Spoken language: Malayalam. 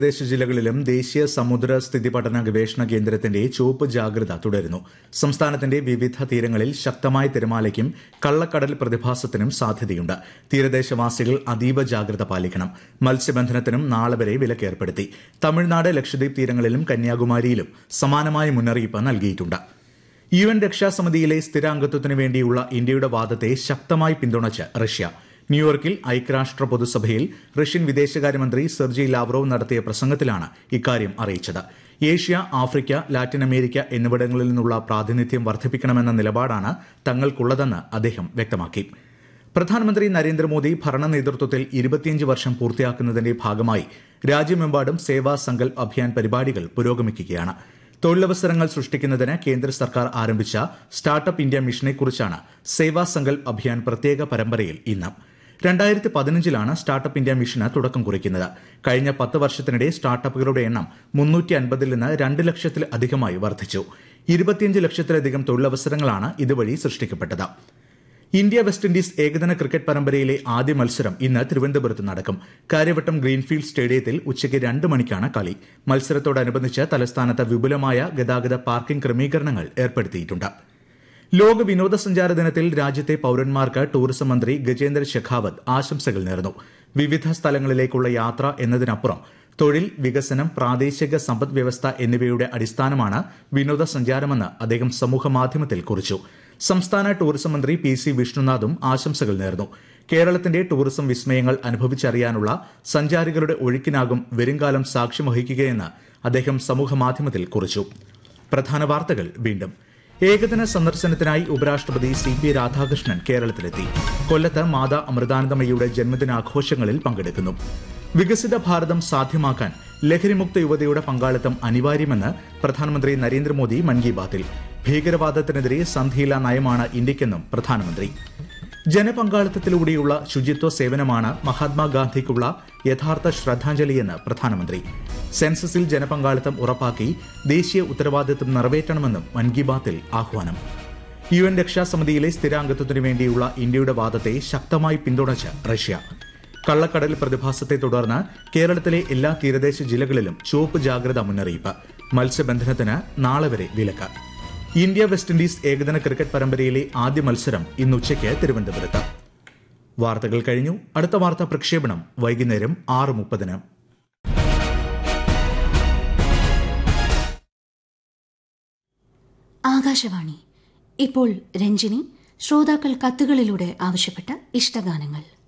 പ്രദേശ ജില്ലകളിലും ദേശീയ സമുദ്ര സ്ഥിതി പഠന ഗവേഷണ കേന്ദ്രത്തിന്റെ ചുവപ്പ് ജാഗ്രത തുടരുന്നു. സംസ്ഥാനത്തിന്റെ വിവിധ തീരങ്ങളിൽ ശക്തമായ തിരമാലയ്ക്കും കള്ളക്കടൽ പ്രതിഭാസത്തിനും സാധ്യതയുണ്ട്. തീരദേശവാസികൾ അതീവ ജാഗ്രത പാലിക്കണം. മത്സ്യബന്ധനത്തിനും നാളെ വരെ വിലക്കേർപ്പെടുത്തി. തമിഴ്നാട്, ലക്ഷദ്വീപ് തീരങ്ങളിലും കന്യാകുമാരിയിലും സമാനമായ മുന്നറിയിപ്പ് നൽകിയിട്ടുണ്ട്. യുഎൻ രക്ഷാസമിതിയിലെ സ്ഥിരാംഗത്വത്തിനു വേണ്ടിയുള്ള ഇന്ത്യയുടെ വാദത്തെ ശക്തമായി പിന്തുണച്ച് റഷ്യ. ന്യൂയോർക്കിൽ ഐക്യരാഷ്ട്ര പൊതുസഭയിൽ റഷ്യൻ വിദേശകാര്യമന്ത്രി സെർജി ലാവ്റോവ് നടത്തിയ പ്രസംഗത്തിലാണ് ഇക്കാര്യം അറിയിച്ചത്. ഏഷ്യ, ആഫ്രിക്ക, ലാറ്റിൻ അമേരിക്ക എന്നിവിടങ്ങളിൽ നിന്നുള്ള പ്രാതിനിധ്യം വർദ്ധിപ്പിക്കണമെന്ന നിലപാടാണ് തങ്ങൾക്കുള്ളതെന്ന് അദ്ദേഹം വ്യക്തമാക്കി. പ്രധാനമന്ത്രി നരേന്ദ്രമോദി ഭരണ നേതൃത്വത്തിൽ 25 വർഷം പൂർത്തിയാക്കുന്നതിന്റെ ഭാഗമായി രാജ്യമെമ്പാടും സേവാ സങ്കൽപ് അഭിയാൻ പരിപാടികൾ പുരോഗമിക്കുകയാണ്. തൊഴിലവസരങ്ങൾ സൃഷ്ടിക്കുന്നതിന് കേന്ദ്ര സർക്കാർ ആരംഭിച്ച സ്റ്റാർട്ടപ്പ് ഇന്ത്യ മിഷനെക്കുറിച്ചാണ് സേവാ സങ്കൽപ് അഭിയാൻ പ്രത്യേക പരമ്പരയിൽ ഇന്ന്. 2015 സ്റ്റാർട്ടപ്പ് ഇന്ത്യ മിഷന് തുടക്കം കുറിക്കുന്നത്. കഴിഞ്ഞ 10 വർഷത്തിനിടെ സ്റ്റാർട്ടപ്പുകളുടെ എണ്ണം 350-ൽ നിന്ന് 2 ലക്ഷത്തിലധികമായി വർദ്ധിച്ചു. 25 ലക്ഷത്തിലധികം തൊഴിലവസരങ്ങളാണ് ഇതുവഴി സൃഷ്ടിക്കപ്പെട്ടത്. ഇന്ത്യ വെസ്റ്റ് ഇൻഡീസ് ഏകദിന ക്രിക്കറ്റ് പരമ്പരയിലെ ആദ്യ മത്സരം ഇന്ന് തിരുവനന്തപുരത്ത് നടക്കും. കാര്യവട്ടം ഗ്രീൻഫീൽഡ് സ്റ്റേഡിയത്തിൽ ഉച്ചയ്ക്ക് 2 മണിക്കാണ് കളി. മത്സരത്തോടനുബന്ധിച്ച് തലസ്ഥാനത്ത് വിപുലമായ ഗതാഗത പാർക്കിംഗ് ക്രമീകരണങ്ങൾ ഏർപ്പെടുത്തിയിട്ടുണ്ട്. ലോക വിനോദസഞ്ചാര ദിനത്തിൽ രാജ്യത്തെ പൌരന്മാർക്ക് ടൂറിസം മന്ത്രി ഗജേന്ദ്ര ഷെഖാവത്ത് ആശംസകൾ നേർന്നു. വിവിധ സ്ഥലങ്ങളിലേക്കുള്ള യാത്ര എന്നതിനപ്പുറം തൊഴിൽ, വികസനം, പ്രാദേശിക സമ്പദ് വ്യവസ്ഥ എന്നിവയുടെ അടിസ്ഥാനമാണ് വിനോദസഞ്ചാരമെന്ന് അദ്ദേഹം സമൂഹമാധ്യമത്തിൽ കുറിച്ചു. സംസ്ഥാന ടൂറിസം മന്ത്രി PC വിഷ്ണുനാഥും ആശംസകൾ നേർന്നു. കേരളത്തിന്റെ ടൂറിസം വിസ്മയങ്ങൾ അനുഭവിച്ചറിയാനുള്ള സഞ്ചാരികളുടെ ഒഴുക്കിനാകും വരുംകാലം സാക്ഷ്യം വഹിക്കുകയെന്ന് അദ്ദേഹം സമൂഹമാധ്യമത്തിൽ കുറിച്ചു. പ്രധാന വാർത്തകൾ വീണ്ടും. ഏകദിന സന്ദർശനത്തിനായി ഉപരാഷ്ട്രപതി CP രാധാകൃഷ്ണൻ കേരളത്തിലെത്തി. കൊല്ലത്ത് മാതാ അമൃതാനന്ദമയിയുടെ ജന്മദിനാഘോഷങ്ങളിൽ പങ്കെടുക്കുന്നു. വികസിത ഭാരതം സാധ്യമാക്കാൻ ലഹരിമുക്ത യുവതയുടെ പങ്കാളിത്തം അനിവാര്യമെന്ന് പ്രധാനമന്ത്രി നരേന്ദ്രമോദി മൻ കി ബാത്തിൽ. ഭീകരവാദത്തിനെതിരെ സന്ധിയില്ലാ നയമാണ് ഇന്ത്യക്കെന്നും പ്രധാനമന്ത്രി. ജനപങ്കാളിത്തത്തിലൂടെയുള്ള ശുചിത്വ സേവനമാണ് മഹാത്മാഗാന്ധിക്കുള്ള യഥാർത്ഥ ശ്രദ്ധാഞ്ജലിയെന്ന് പ്രധാനമന്ത്രി. സെൻസസിൽ ജനപങ്കാളിത്തം ഉറപ്പാക്കി ദേശീയ ഉത്തരവാദിത്തം നിറവേറ്റണമെന്നും മൻ കി ബാത്തിൽ ആഹ്വാനം. UN രക്ഷാസമിതിയിലെ സ്ഥിരാംഗത്വത്തിനു വേണ്ടിയുള്ള ഇന്ത്യയുടെ വാദത്തെ ശക്തമായി പിന്തുണച്ച് റഷ്യ. കള്ളക്കടൽ പ്രതിഭാസത്തെ തുടർന്ന് കേരളത്തിലെ എല്ലാ തീരദേശ ജില്ലകളിലും ചുവപ്പ് ജാഗ്രതാ മുന്നറിയിപ്പ്. മത്സ്യബന്ധനത്തിന് നാളെ വരെ വിലക്ക്. ഇന്ത്യ വെസ്റ്റ് ഇൻഡീസ് ഏകദിന ക്രിക്കറ്റ് പരമ്പരയിലെ ആദ്യ മത്സരം ഇന്ന് ഉച്ചയ്ക്ക് തിരുവനന്തപുരത്ത്. വാർത്തകൾ കഴിഞ്ഞു. അടുത്ത വാർത്താ പ്രക്ഷേപണം വൈകുന്നേരം 6:30. ആകാശവാണി. ഇപ്പോൾ രഞ്ജിനി ശ്രോതാക്കൾ കത്തുകളിലൂടെ ആവശ്യപ്പെട്ട ഇഷ്ടഗാനങ്ങൾ.